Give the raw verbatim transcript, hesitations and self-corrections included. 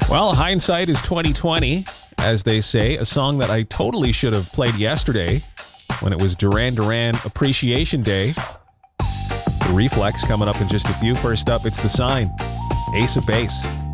Well, hindsight is twenty twenty, as they say. A song that I totally should have played yesterday when it was Duran Duran Appreciation Day. The Reflex coming up in just a few. First up, it's The Sign. Ace of Base.